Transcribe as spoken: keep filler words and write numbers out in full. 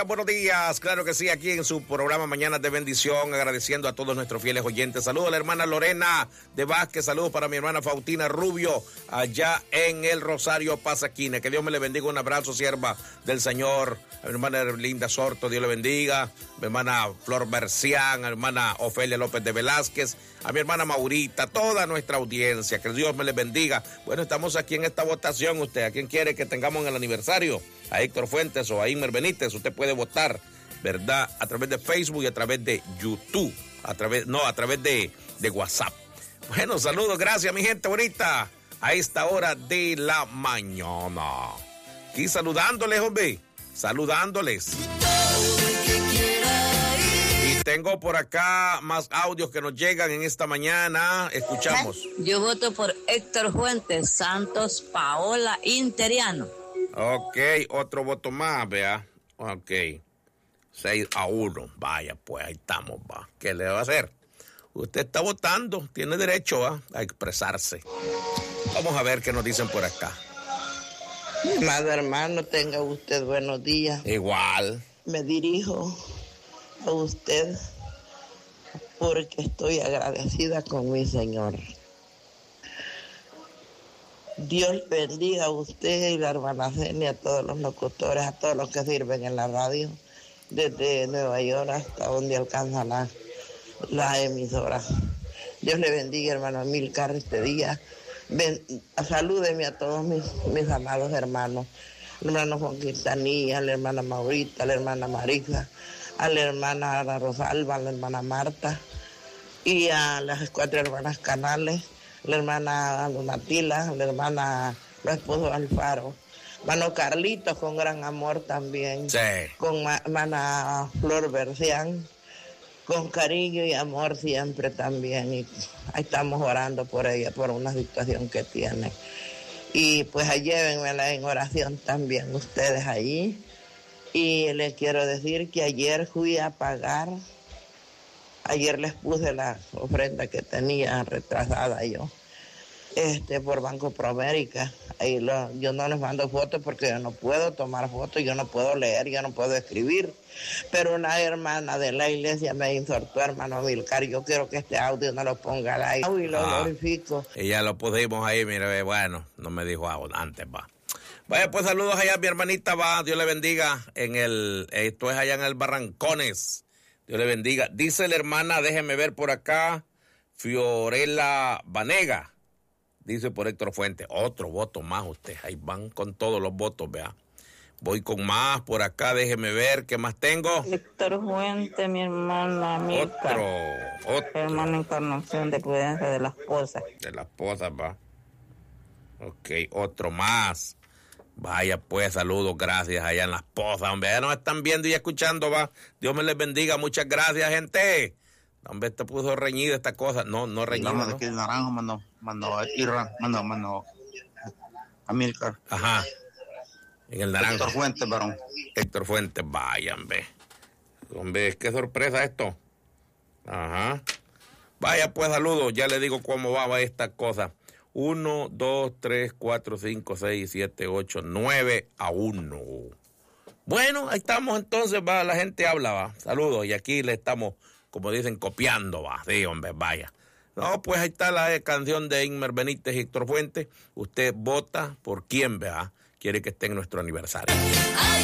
Buenos días, claro que sí, aquí en su programa Mañanas de Bendición, agradeciendo a todos nuestros fieles oyentes. Saludos a la hermana Lorena de Vázquez, saludos para mi hermana Faustina Rubio, allá en el Rosario Pasaquina. Que Dios me le bendiga, un abrazo, sierva del Señor. A mi hermana Linda Sorto, Dios le bendiga. A mi hermana Flor Bercián, a mi hermana Ofelia López de Velázquez, a mi hermana Maurita, toda nuestra audiencia, que Dios me le bendiga. Bueno, estamos aquí en esta votación. Usted, ¿a quién quiere que tengamos en el aniversario? A Héctor Fuentes o a Inmer Benítez. Usted puede votar, ¿verdad? A través de Facebook y a través de YouTube. A través, no, a través de, de WhatsApp. Bueno, saludos, gracias mi gente bonita. A esta hora de la mañana. Y saludándoles, hombre. Saludándoles. Y tengo por acá más audios que nos llegan en esta mañana. Escuchamos. Yo voto por Héctor Fuentes, Santos, Paola, Interiano. Ok, otro voto más, vea. Ok. seis a uno. Vaya, pues ahí estamos, va. ¿Qué le va a hacer? Usted está votando, tiene derecho, ¿va? A expresarse. Vamos a ver qué nos dicen por acá. Amado hermano, tenga usted buenos días. Igual. Me dirijo a usted porque estoy agradecida con mi Señor. Dios bendiga a usted y la hermana Celia, a todos los locutores, a todos los que sirven en la radio, desde Nueva York hasta donde alcanza la, la emisora. Dios le bendiga, hermano Amílcar, este día. Ven, salúdeme a todos mis, mis amados hermanos, al hermano Juan Quintanilla, a la hermana Maurita, a la hermana Marisa, a la hermana Ana Rosalba, a la hermana Marta y a las cuatro hermanas Canales, la hermana Donatila, la hermana, los esposos Alfaro, hermano Carlitos con gran amor también, sí. Con ma, hermana Flor Bercián, con cariño y amor siempre también, y ahí estamos orando por ella, por una situación que tiene. Y pues llévenmela en oración también ustedes allí. Y les quiero decir que ayer fui a pagar, ayer les puse la ofrenda que tenía retrasada yo, este por Banco Promérica. Ahí lo, yo no les mando fotos porque yo no puedo tomar fotos, yo no puedo leer, yo no puedo escribir. Pero una hermana de la iglesia me exhortó, hermano Amílcar, yo quiero que este audio no lo ponga al aire. Y lo ah, glorifico. Y ya lo pusimos ahí, mire, bueno, no me dijo antes, va. Vaya, pues saludos allá a mi hermanita, va, Dios le bendiga, en el, esto es allá en el Barrancones, Dios le bendiga. Dice la hermana, déjeme ver por acá, Fiorella Vanega, dice por Héctor Fuentes, otro voto más usted, ahí van con todos los votos, vea. Voy con más por acá, déjeme ver, ¿qué más tengo? Héctor Fuentes, mi hermana Mirta. Otro, otro. Hermana Encarnación de Prudencia de la Esposa. De la esposa, va. Ok, otro más. Vaya pues, saludos, gracias allá en Las Pozas, hombre, ya nos están viendo y escuchando, va. Dios me les bendiga, muchas gracias, gente. Hombre, esto puso reñida esta cosa. No, no reñida, ¿no? ¿no? De Naranjo, mano, mano, Irra, mano, mano, Amílcar. Ajá. En el Naranjo. Héctor Fuentes, varón. Héctor Fuentes, vaya, hombre. Hombre, qué sorpresa esto. Ajá. Vaya pues, saludos, ya le digo cómo va, va esta cosa. Uno, dos, tres, cuatro, cinco, seis, siete, ocho, nueve a uno. Bueno, ahí estamos entonces, va, la gente habla, va. Saludos, y aquí le estamos, como dicen, copiando, va. Sí, hombre, vaya. No, pues ahí está la canción de Inmer Benítez y Héctor Fuentes. Usted vota por quién, vea, quiere que esté en nuestro aniversario.